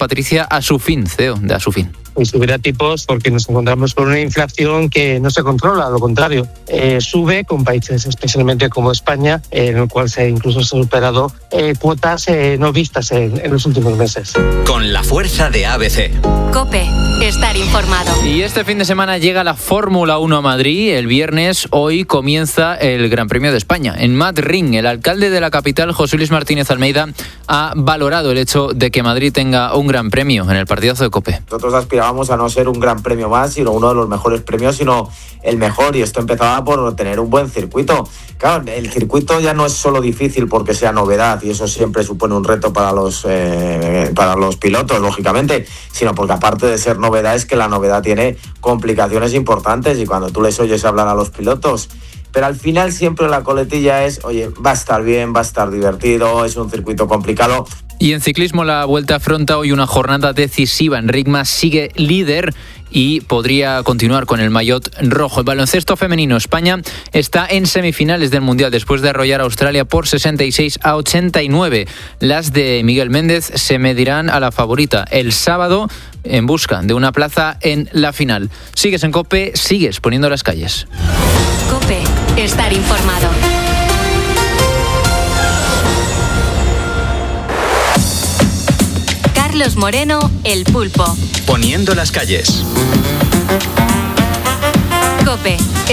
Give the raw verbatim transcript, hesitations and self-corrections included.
Patricia Asufín, C E O de Asufín. Y subirá tipos porque nos encontramos con una inflación que no se controla, lo contrario, eh, sube con países especialmente como España, eh, en el cual se incluso se han superado eh, cuotas eh, no vistas en, en los últimos meses. Con la fuerza de A B C. COPE, estar informado. Y este fin de semana llega la Fórmula uno a Madrid. El viernes, hoy, comienza el Gran Premio de España. En Madrid, el alcalde de la capital, José Luis Martínez Almeida, ha valorado el hecho de que Madrid tenga un gran premio en el partidazo de COPE. Nosotros aspirábamos a no ser un gran premio más, sino uno de los mejores premios, sino el mejor, y esto empezaba por tener un buen circuito. Claro, el circuito ya no es solo difícil porque sea novedad, y eso siempre supone un reto para los, eh, para los pilotos, lógicamente, sino porque aparte de ser novedad, es que la novedad tiene complicaciones importantes, y cuando tú les oyes hablar a los pilotos, pero al final siempre la coletilla es, oye, va a estar bien, va a estar divertido, es un circuito complicado. Y en ciclismo, la Vuelta afronta hoy una jornada decisiva. Enric Mas sigue líder y podría continuar con el maillot rojo. El baloncesto femenino, España está en semifinales del Mundial después de arrollar a Australia por sesenta y seis a ochenta y nueve. Las de Miguel Méndez se medirán a la favorita el sábado en busca de una plaza en la final. Sigues en COPE, sigues poniendo las calles. COPE, estar informado. Carlos Moreno, El Pulpo. Poniendo las calles. COPE,